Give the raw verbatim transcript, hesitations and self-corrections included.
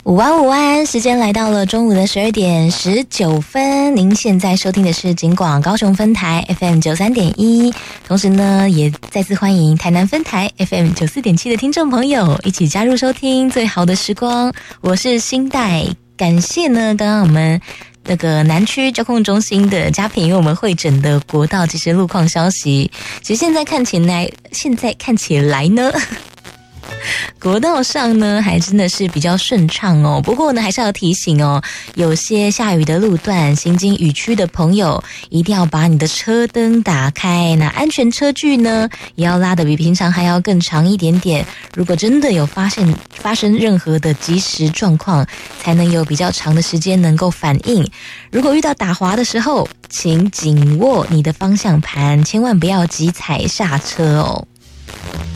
午安午安，时间来到了中午的十二点十九分。您现在收听的是警广高雄分台 F M 九三点一，同时呢，也再次欢迎台南分台 F M 九四点七的听众朋友一起加入收听最好的时光。我是新代，感谢呢，刚刚我们那个南区交控中心的嘉平为我们汇诊的国道即时路况消息。其实现在看起来，现在看起来呢。国道上呢还真的是比较顺畅哦，不过呢还是要提醒哦，有些下雨的路段，行经雨区的朋友一定要把你的车灯打开，那安全车距呢也要拉得比平常还要更长一点点，如果真的有发现发生任何的即时状况，才能有比较长的时间能够反应。如果遇到打滑的时候，请紧握你的方向盘，千万不要急踩刹车哦。